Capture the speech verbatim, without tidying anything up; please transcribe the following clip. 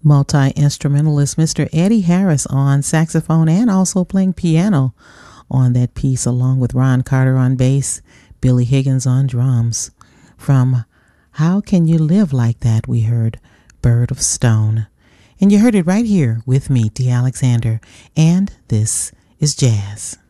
multi-instrumentalist Mister Eddie Harris on saxophone and also playing piano on that piece, along with Ron Carter on bass, Billy Higgins on drums. From How Can You Live Like That, we heard Bird of Stone. And you heard it right here with me, Dee Alexander, and this is Jazz.